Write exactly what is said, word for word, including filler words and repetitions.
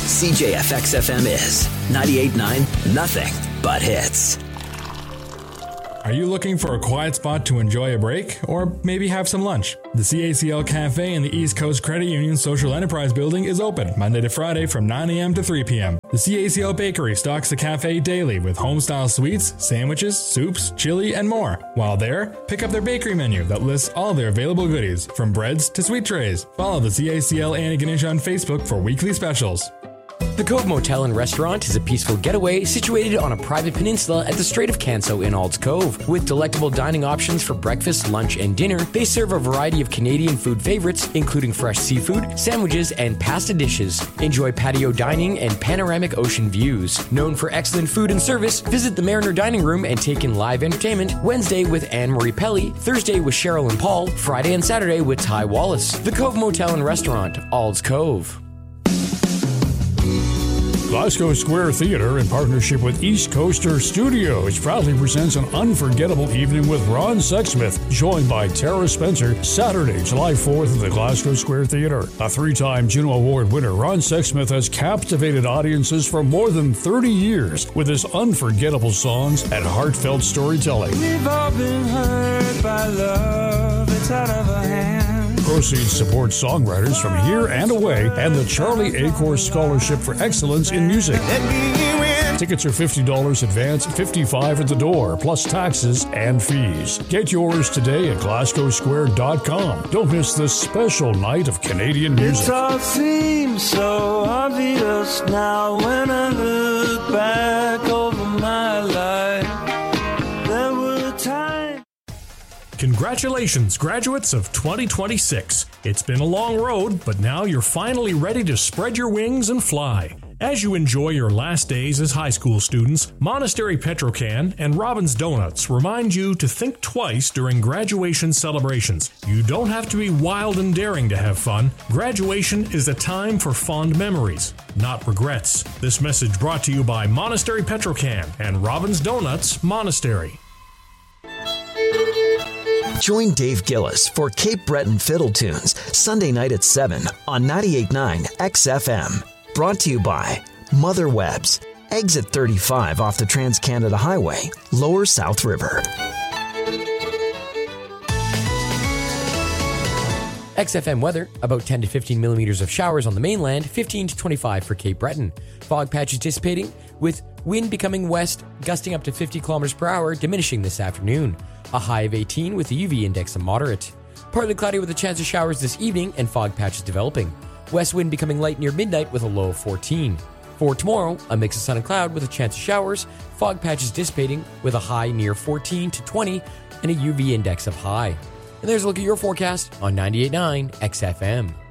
C J F X F M is ninety-eight point nine, nothing but hits. Are you looking for a quiet spot to enjoy a break or maybe have some lunch? The C A C L Cafe in the East Coast Credit Union Social Enterprise Building is open Monday to Friday from nine a.m. to three p.m. The C A C L Bakery stocks the cafe daily with home-style sweets, sandwiches, soups, chili, and more. While there, pick up their bakery menu that lists all their available goodies, from breads to sweet trays. Follow the C A C L Antigonish on Facebook for weekly specials. The Cove Motel and Restaurant is a peaceful getaway situated on a private peninsula at the Strait of Canso in Ald's Cove. With delectable dining options for breakfast, lunch, and dinner, they serve a variety of Canadian food favorites, including fresh seafood, sandwiches, and pasta dishes. Enjoy patio dining and panoramic ocean views. Known for excellent food and service, visit the Mariner Dining Room and take in live entertainment Wednesday with Anne-Marie Pelly, Thursday with Cheryl and Paul, Friday and Saturday with Ty Wallace. The Cove Motel and Restaurant, Ald's Cove. Glasgow Square Theatre, in partnership with East Coaster Studios, proudly presents an unforgettable evening with Ron Sexsmith, joined by Tara Spencer, Saturday, July fourth at the Glasgow Square Theatre. A three-time Juno Award winner, Ron Sexsmith has captivated audiences for more than thirty years with his unforgettable songs and heartfelt storytelling. We've all been hurt by love, it's out of our hands. Proceeds support songwriters from here and away and the Charlie Acorr Scholarship for Excellence in Music. Tickets are fifty dollars advance, fifty-five dollars at the door, plus taxes and fees. Get yours today at glasgow square dot com. Don't miss this special night of Canadian music. It all seems so obvious now when I look back over my life. There were times. Congratulations, graduates of twenty twenty-six. It's been a long road, but now you're finally ready to spread your wings and fly. As you enjoy your last days as high school students, Monastery Petrocan and Robin's Donuts remind you to think twice during graduation celebrations. You don't have to be wild and daring to have fun. Graduation is a time for fond memories, not regrets. This message brought to you by Monastery Petrocan and Robin's Donuts, Monastery. Join Dave Gillis for Cape Breton Fiddle Tunes, Sunday night at seven on ninety-eight point nine X F M. Brought to you by Mother Webs, exit thirty-five off the Trans-Canada Highway, Lower South River. X F M weather, about ten to fifteen millimeters of showers on the mainland, fifteen to twenty-five for Cape Breton. Fog patches dissipating, with wind becoming west, gusting up to fifty kilometers per hour, diminishing this afternoon. A high of eighteen with the U V index of moderate. Partly cloudy with a chance of showers this evening and fog patches developing. West wind becoming light near midnight with a low of fourteen. For tomorrow, a mix of sun and cloud with a chance of showers, fog patches dissipating with a high near fourteen to twenty and a U V index of high. And there's a look at your forecast on ninety-eight point nine X F M.